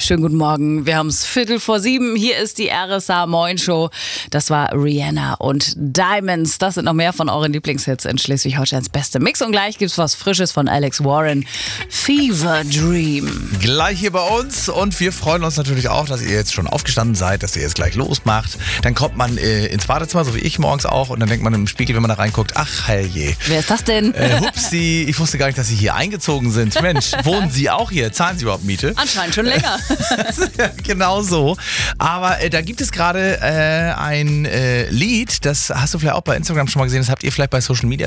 Schönen guten Morgen. Wir haben es 6:15. Hier ist die RSA Moin Show. Das war Rihanna und Diamonds. Das sind noch mehr von euren Lieblingshits in Schleswig-Holsteins beste Mix. Und gleich gibt's was Frisches von Alex Warren. Fever Dream. Gleich hier bei uns und wir freuen uns natürlich auch, dass ihr jetzt schon aufgestanden seid, dass ihr jetzt gleich losmacht. Dann kommt man ins Badezimmer, so wie ich morgens auch, und dann denkt man im Spiegel, wenn man da reinguckt, ach herrje. Wer ist das denn? Hupsi, ich wusste gar nicht, dass Sie hier eingezogen sind. Mensch, wohnen Sie auch hier? Zahlen Sie überhaupt Miete? Anscheinend schon länger. Genau so. Aber da gibt es gerade ein Lied, das hast du vielleicht auch bei Instagram schon mal gesehen, das habt ihr vielleicht bei Social Media